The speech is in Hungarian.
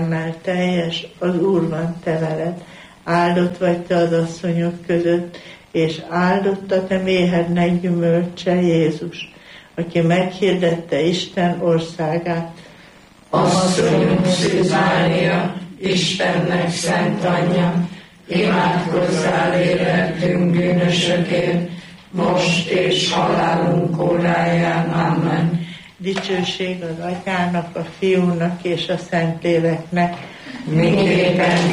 fiánál teljes, az Úr van te veled. Áldott vagy te az asszonyok között, és áldott a te méhednek gyümölcse, Jézus, aki meghirdette Isten országát. Asszonyunk Szűz Mária, Istennek szent anyja, imádkozzál érettünk bűnösökért, most és halálunk óráján. Amen. Dicsőség az Atyának, a Fiúnak és a Szentléleknek, miképpen